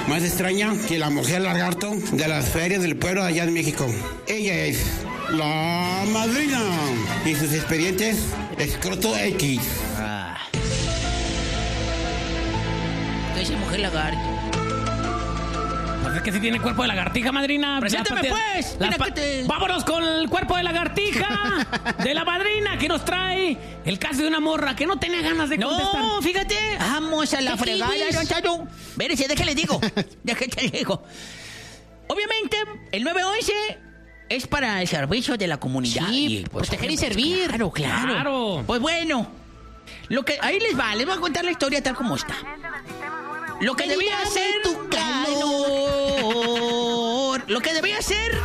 más extraña que la mujer lagarto de las ferias del pueblo allá en México. Ella es la madrina y sus expedientes escroto X. Esa mujer lagarto. Pues es que si tiene cuerpo de lagartija, madrina. ¡Preséntame, pues! Vámonos con el cuerpo de lagartija de la madrina que nos trae el caso de una morra que no tenía ganas de contestar. No, fíjate. Vamos a la fregada, don Chayo. Mírese, déjale digo. Obviamente, el 911 es para el servicio de la comunidad. Sí, pues, proteger y servir. Claro. Pues bueno, ahí les voy a contar la historia tal como está. Lo que debía hacer tu calor. Lo que debía ser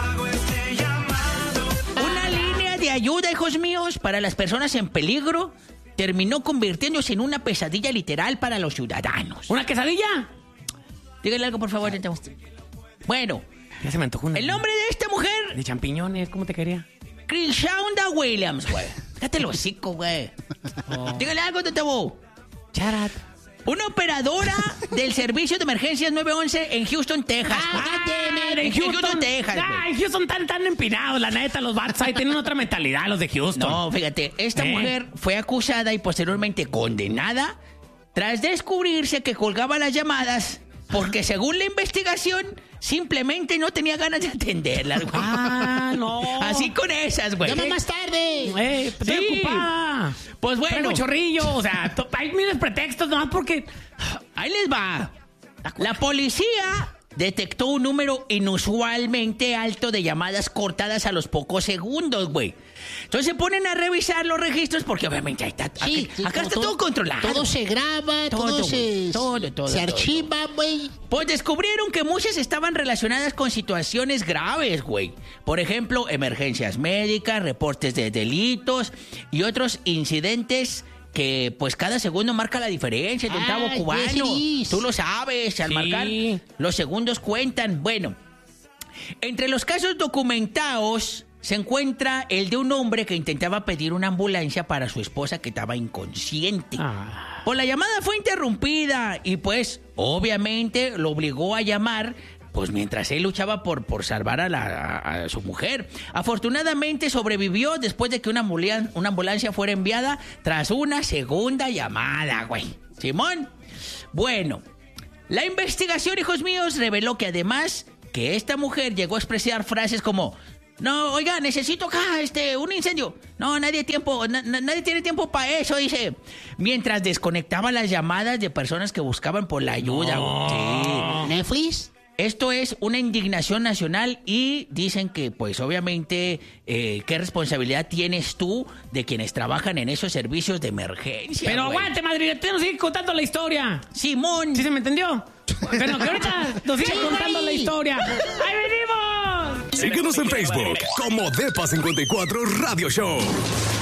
una línea de ayuda, hijos míos, para las personas en peligro, terminó convirtiéndose en una pesadilla literal para los ciudadanos. ¿Una quesadilla? Dígale algo, por favor. Bueno, ya se me antojó una. El nombre de esta mujer. De champiñones, ¿cómo te quería? Crishaunda Williams, güey. Fíjate el hocico, güey. Dígale algo, Tetebo. Charat. Una operadora del servicio de emergencias 911 en Houston, Texas. En Houston, Texas. En Houston tan empinados, la neta, los vatos ahí tienen otra mentalidad, los de Houston. No, fíjate, esta mujer fue acusada y posteriormente condenada tras descubrirse que colgaba las llamadas porque según la investigación simplemente no tenía ganas de atenderlas. No. Así con esas, güey. Llama más tarde. Estoy ocupada. Pues bueno. Traigo chorrillo, o sea, hay miles de pretextos nomás porque... Ahí les va. La policía detectó un número inusualmente alto de llamadas cortadas a los pocos segundos, güey. Entonces se ponen a revisar los registros porque obviamente ahí está, acá está todo controlado. Todo se graba, todo se archiva, güey. Pues descubrieron que muchas estaban relacionadas con situaciones graves, güey. Por ejemplo, emergencias médicas, reportes de delitos y otros incidentes que pues cada segundo marca la diferencia, don Tavo Cubano. Tú lo sabes, al marcar los segundos cuentan. Bueno, entre los casos documentados se encuentra el de un hombre que intentaba pedir una ambulancia para su esposa que estaba inconsciente. Pues la llamada fue interrumpida y pues obviamente lo obligó a llamar pues mientras él luchaba por salvar a su mujer. Afortunadamente sobrevivió después de que una ambulancia fuera enviada tras una segunda llamada, güey. Simón. Bueno, la investigación, hijos míos, reveló que además que esta mujer llegó a expresar frases como: no, oiga, necesito acá un incendio. No, nadie tiene tiempo para eso, dice. Mientras desconectaba las llamadas de personas que buscaban por la ayuda. No. Sí. ¿Netflix? Esto es una indignación nacional y dicen que, pues, obviamente, ¿qué responsabilidad tienes tú de quienes trabajan en esos servicios de emergencia? Pero aguante, madre, te nos sigue contando la historia. Simón. ¿Sí se me entendió? Bueno, que ahorita nos sigue contando la historia. ¡Ahí venimos! Síguenos en Facebook como Depa54 Radio Show.